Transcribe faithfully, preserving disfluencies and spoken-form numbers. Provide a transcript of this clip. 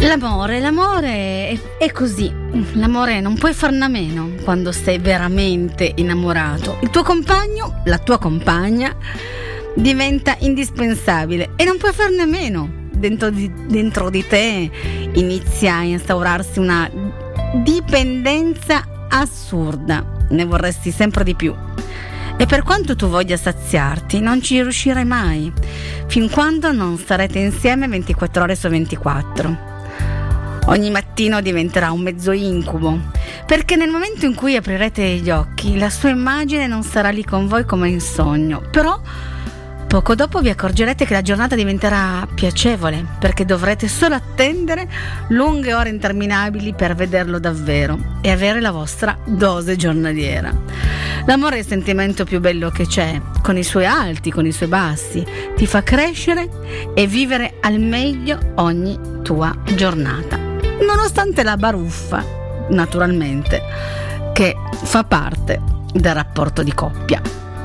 L'amore, l'amore è, è così. L'amore non puoi farne a meno quando sei veramente innamorato. Il tuo compagno, la tua compagna diventa indispensabile e non puoi farne a meno. Dentro di, dentro di te inizia a instaurarsi una dipendenza assurda. Ne vorresti sempre di più. E per quanto tu voglia saziarti, non ci riuscirai mai, fin quando non starete insieme ventiquattro ore su ventiquattro. Ogni mattino diventerà un mezzo incubo, perché nel momento in cui aprirete gli occhi, la sua immagine non sarà lì con voi come in sogno. Però poco dopo vi accorgerete che la giornata diventerà piacevole, perché dovrete solo attendere lunghe ore interminabili per vederlo davvero e avere la vostra dose giornaliera. L'amore è il sentimento più bello che c'è, con i suoi alti, con i suoi bassi, ti fa crescere e vivere al meglio ogni tua giornata, nonostante la baruffa, naturalmente, che fa parte del rapporto di coppia.